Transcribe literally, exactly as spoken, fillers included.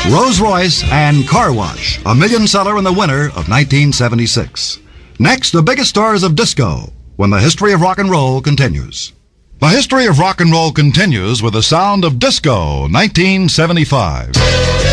Rolls Royce and Car Wash, a million seller in the winter of nineteen seventy-six. Next, the biggest stars of disco, when the history of rock and roll continues. The history of rock and roll continues with the sound of disco, nineteen seventy-five.